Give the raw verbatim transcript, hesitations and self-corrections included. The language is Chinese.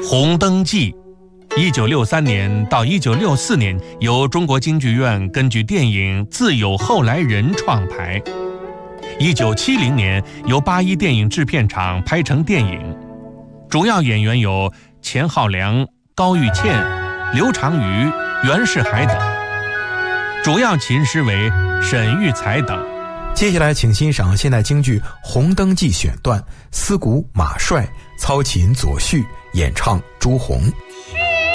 红灯记》，一九六三年到一九六四年由中国京剧院根据电影《自有后来人》创排，一九七零年由八一电影制片厂拍成电影，主要演员有钱浩良、高玉倩、刘长瑜、袁世海等，主要琴师为沈玉才等。 接下来请欣赏现代京剧《红灯记》选段，司鼓马帅，操琴左旭，演唱朱红。